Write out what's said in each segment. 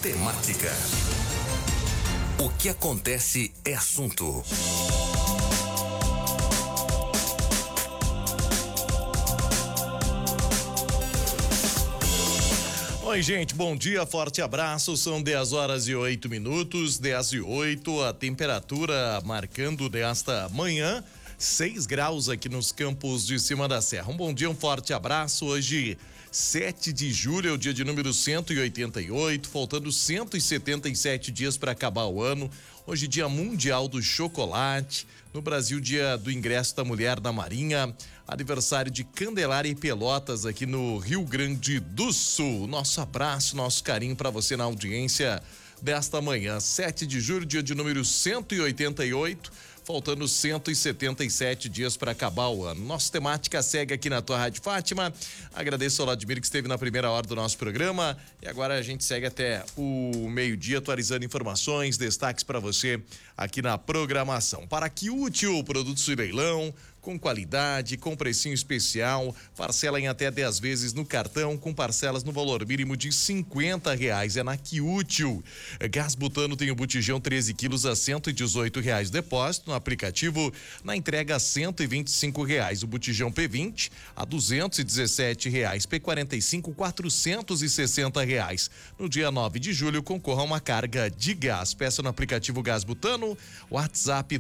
Temática. O que acontece é assunto. Oi, gente, bom dia, forte abraço. São 10h08, 10h08, a temperatura marcando desta manhã 6 graus aqui nos campos de cima da serra. Um bom dia, um forte abraço. Hoje, 7 de julho, é o dia de número 188, faltando 177 dias para acabar o ano. Hoje, dia mundial do chocolate. No Brasil, dia do ingresso da mulher na Marinha. Aniversário de Candelária e Pelotas aqui no Rio Grande do Sul. Nosso abraço, nosso carinho para você na audiência desta manhã. 7 de julho, dia de número 188. Faltando 177 dias para acabar o ano. Nossa temática segue aqui na tua Rádio Fátima. Agradeço ao Vladimir que esteve na primeira hora do nosso programa. E agora a gente segue até o meio-dia atualizando informações, destaques para você aqui na programação. Para que útil, produtos de leilão, com qualidade, com precinho especial, parcela em até 10 vezes no cartão, com parcelas no valor mínimo de R$50. É na Que Útil. Gás butano tem o botijão 13 quilos a R$118 depósito, no aplicativo, na entrega a R$125. O botijão P20 a R$217, P45 R$460. No dia 9 de julho, concorra a uma carga de gás. Peça no aplicativo Gás Butano, WhatsApp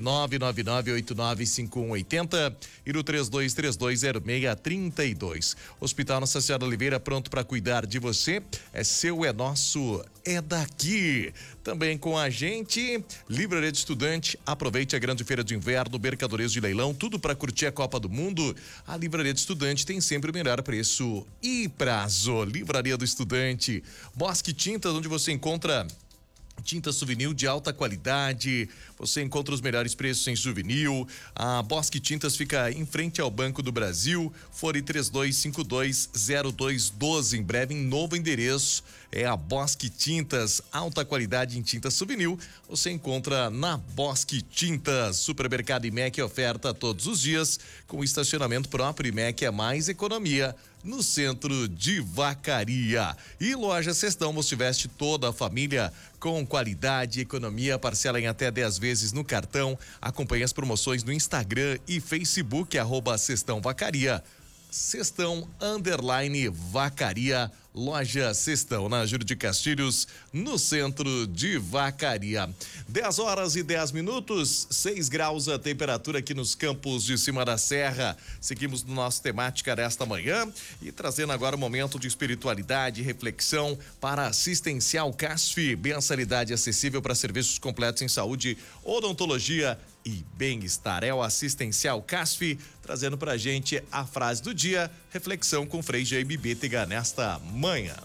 999895180 e no 32320632. Hospital Nossa Senhora Oliveira, pronto para cuidar de você. É seu, é nosso, é daqui. Também com a gente, Livraria de Estudante. Aproveite a grande feira de inverno, mercadorias de leilão, tudo para curtir a Copa do Mundo. A Livraria de Estudante tem sempre o melhor preço e prazo. Livraria do Estudante. Bosque Tintas, onde você encontra tinta souvenir de alta qualidade, você encontra os melhores preços em souvenir. A Bosque Tintas fica em frente ao Banco do Brasil, fone 32520212. Em breve, em novo endereço, é a Bosque Tintas, alta qualidade em tinta souvenir, você encontra na Bosque Tintas. Supermercado IMEC oferta todos os dias, com estacionamento próprio. IMEC é mais economia no centro de Vacaria. E Loja Cestão, você veste toda a família com qualidade e economia, parcela em até 10 vezes no cartão. Acompanhe as promoções no Instagram e Facebook, @Cestão Vacaria. Cestão _Vacaria, Loja Cestão, na Júlio de Castilhos, no centro de Vacaria. 10h10, 6 graus a temperatura aqui nos campos de cima da serra. Seguimos no nosso temática desta manhã e trazendo agora um momento de espiritualidade e reflexão para Assistencial CASF, mensalidade acessível para serviços completos em saúde, odontologia e bem-estar. É o Assistencial CASF, trazendo pra gente a frase do dia, reflexão com Frei Jaime Bétega nesta manhã.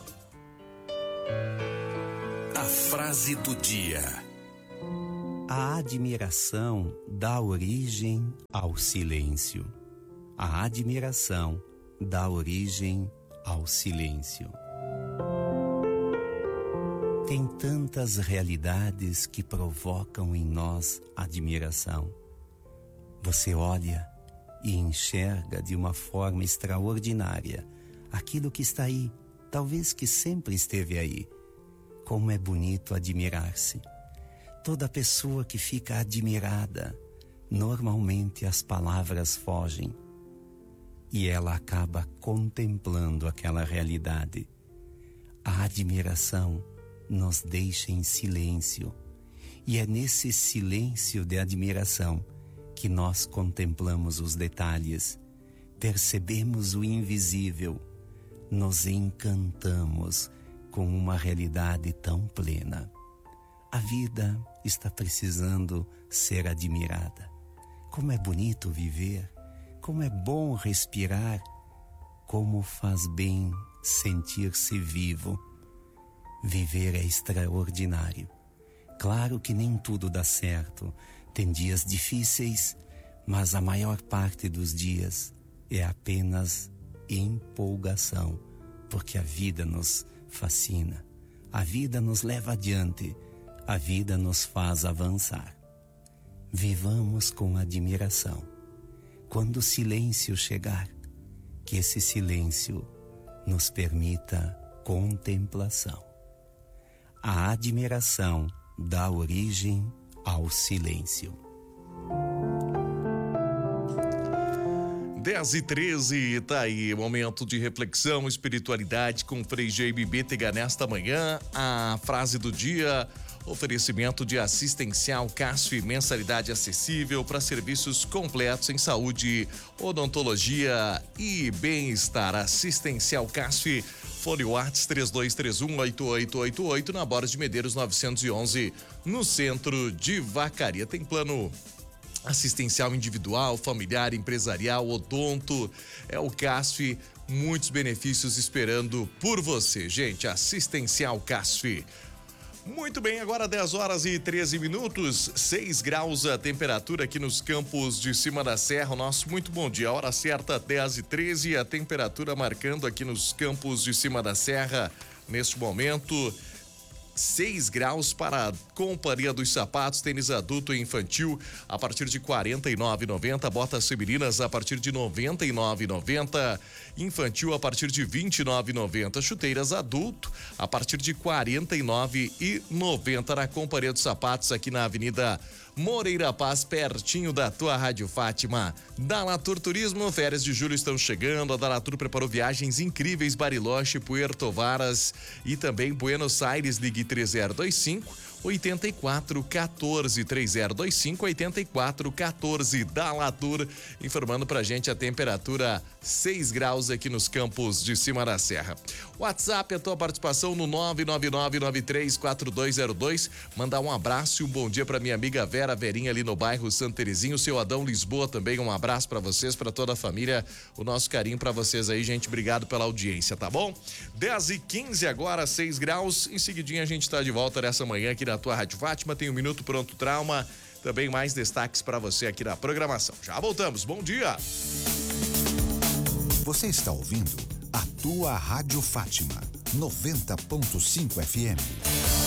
A frase do dia. A admiração dá origem ao silêncio. A admiração dá origem ao silêncio. Tem tantas realidades que provocam em nós admiração. Você olha e enxerga de uma forma extraordinária aquilo que está aí, talvez que sempre esteve aí. Como é bonito admirar-se. Toda pessoa que fica admirada, normalmente as palavras fogem e ela acaba contemplando aquela realidade. A admiração nos deixa em silêncio, e é nesse silêncio de admiração que nós contemplamos os detalhes, percebemos o invisível, nos encantamos com uma realidade tão plena. A vida está precisando ser admirada. Como é bonito viver, como é bom respirar, como faz bem sentir-se vivo. Viver é extraordinário. Claro que nem tudo dá certo. Tem dias difíceis, mas a maior parte dos dias é apenas empolgação, porque a vida nos fascina, a vida nos leva adiante, a vida nos faz avançar. Vivamos com admiração. Quando o silêncio chegar, que esse silêncio nos permita contemplação. a admiração dá origem ao silêncio. 10h13, tá aí, momento de reflexão, espiritualidade com Frei Jaime Bétega nesta manhã. A frase do dia: oferecimento de assistencial CASF, mensalidade acessível para serviços completos em saúde, odontologia e bem-estar. Assistencial CASF, fone Whats 3231-8888, na Borges de Medeiros 911, no centro de Vacaria. Tem plano assistencial individual, familiar, empresarial, odonto, é o CASF, muitos benefícios esperando por você, gente. Assistencial CASF. Muito bem, agora 10h13, 6 graus a temperatura aqui nos campos de cima da serra. O nosso muito bom dia, hora certa 10h13, a temperatura marcando aqui nos campos de cima da serra neste momento 6 graus para a Companhia dos Sapatos, tênis adulto e infantil a partir de R$ 49,90, botas femininas a partir de R$ 99,90, infantil a partir de R$ 29,90, chuteiras adulto a partir de R$ 49,90 na Companhia dos Sapatos, aqui na Avenida Moreira Paz, pertinho da tua Rádio Fátima. Dalatur Turismo, férias de julho estão chegando. A Dalatur preparou viagens incríveis: Bariloche, Puerto Varas e também Buenos Aires. Ligue 3025-8414, 3025-8414. Dalatur informando pra gente a temperatura 6 graus aqui nos campos de cima da serra. WhatsApp, a tua participação no 999934202. Mandar um abraço e um bom dia pra minha amiga Vera, Verinha ali no bairro Santa Terezinha, o seu Adão Lisboa também, um abraço pra vocês, pra toda a família, o nosso carinho pra vocês aí, gente, obrigado pela audiência, tá bom? 10h15 agora, 6 graus, em seguidinha a gente tá de volta nessa manhã aqui na tua Rádio Fátima, tem um Minuto Pronto Trauma, também mais destaques pra você aqui na programação. Já voltamos, bom dia! Você está ouvindo a tua Rádio Fátima, 90.5 FM.